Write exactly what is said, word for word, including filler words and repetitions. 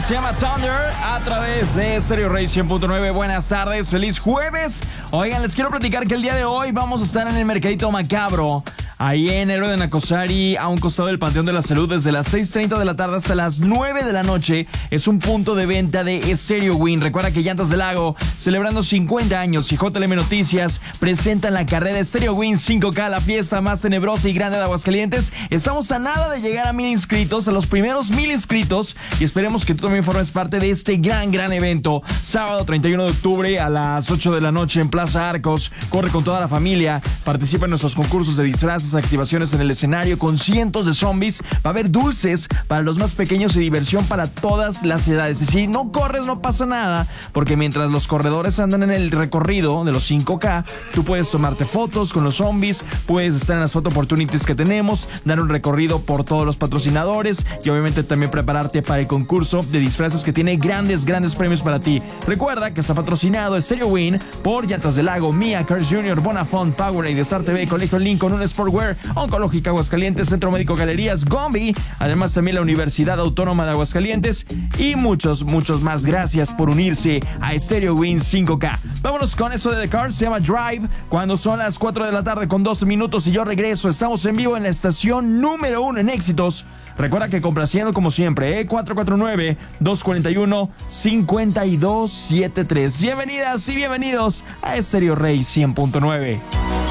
Song se llama Thunder a través de Stereo Rey cien punto nueve. Buenas tardes, feliz jueves. Oigan, les quiero platicar que el día de hoy vamos a estar en el Mercadito Macabro, ahí en Héroe de Nacosari, a un costado del Panteón de la Salud, desde las seis treinta de la tarde hasta las nueve de la noche. Es un punto de venta de Stereo Win. Recuerda que Llantas del Lago, celebrando cincuenta años, y J L M Noticias presentan la carrera Stereo Win cinco K, la fiesta más tenebrosa y grande de Aguascalientes. Estamos a nada de llegar a mil inscritos, a los primeros mil inscritos, y esperemos que tú también formes parte de este gran, gran evento. Sábado treinta y uno de octubre a las ocho de la noche en Plaza Arcos. Corre con toda la familia, participa en nuestros concursos de disfraces, activaciones en el escenario con cientos de zombies. Va a haber dulces para los más pequeños y diversión para todas las edades. Y si no corres, no pasa nada, porque mientras los corredores andan en el recorrido de los cinco K, tú puedes tomarte fotos con los zombies, puedes estar en las photo opportunities que tenemos, dar un recorrido por todos los patrocinadores y obviamente también prepararte para el concurso de disfraces que tiene grandes, grandes premios para ti. Recuerda que está patrocinado Stereo Win por Llantas del Lago, Mia, Cars junior, Bonafont, Powerade, Desart T V, Colegio Lincoln, Un Sportwear, Oncológica Aguascalientes, Centro Médico Galerías, Gombi, además también la Universidad Autónoma de Aguascalientes y muchos, muchos más. Gracias por unirse a Stereo Win cinco K. Vámonos con eso de The Cars, se llama Drive, cuando son las cuatro de la tarde con doce minutos y yo regreso. Estamos en vivo en la estación número uno en éxitos. Recuerda que complaciendo como siempre, ¿eh? cuatro cuatro nueve, dos cuatro uno, cinco dos siete tres. Bienvenidas y bienvenidos a Stereo Rey cien punto nueve.